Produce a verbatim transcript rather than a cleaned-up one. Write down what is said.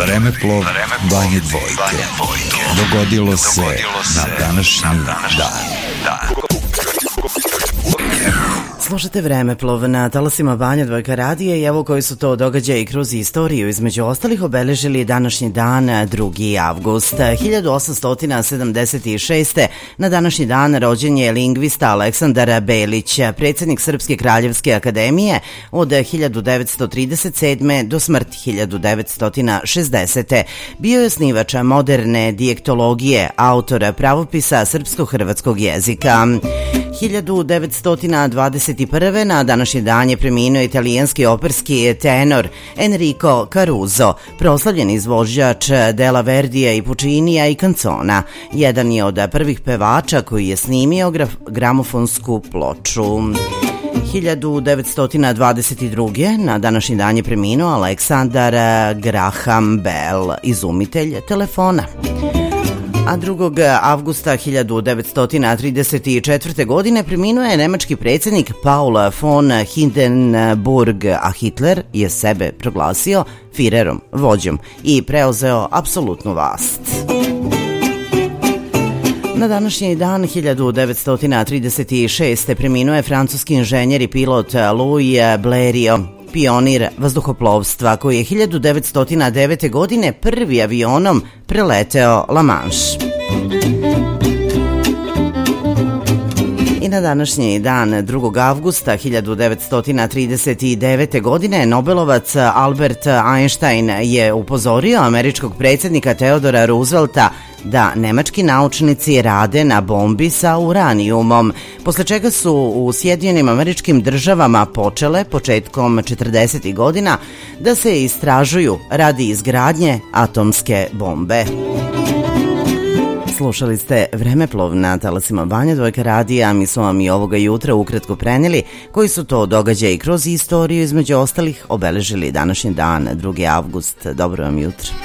Vremeplov Banje Dvojke. Dogodilo se na današnji dan. Slušate Vremeplov na talasima Banja Dvojka radija i evo koji su to događaji kroz istoriju između ostalih obeležili današnji dan drugi avgust. hiljadu osamsto sedamdeset šeste. na današnji dan rođen je lingvista Aleksandar Belić, predsjednik Srpske kraljevske akademije od hiljadu devetsto trideset sedme. do smrti hiljadu devetsto šezdesete. Bio je osnivač moderne dijektologije, autor pravopisa srpsko-hrvatskog jezika. hiljadu devetsto dvadeset prve. na današnji dan je preminuo italijanski operski tenor Enrico Caruso, proslavljen izvođač dela Verdija i Puccinija i kancona. Jedan je od prvih pevača koji je snimio graf, gramofonsku ploču. hiljadu devetsto dvadeset druge. na današnji dan je preminuo Aleksandar Graham Bell, izumitelj telefona. A drugog avgusta hiljadu devetsto trideset četvrte. godine preminuo je nemački predsjednik Paul von Hindenburg, a Hitler je sebe proglasio Führerom, vođom, i preuzeo apsolutnu vlast. Na današnji dan hiljadu devetsto trideset šeste. preminuo je francuski inženjer i pilot Louis Blériot, pionir vazduhoplovstva koji je hiljadu devetsto devete. godine prvi avionom preleteo La Manche. I na današnji dan drugog avgusta hiljadu devetsto trideset devete. godine Nobelovac Albert Einstein je upozorio američkog predsjednika Theodora Roosevelta da nemački naučnici rade na bombi sa uranijumom, posle čega su u Sjedinjenim Američkim Državama počele početkom četrdesetih godina da se istražuju radi izgradnje atomske bombe. Slušali ste Vremeplov na talasima Banja Dvojka radija, mi smo vam i ovoga jutra ukratko prenijeli koji su to događaji kroz istoriju između ostalih obeležili današnji dan drugi avgust. Dobro vam jutro.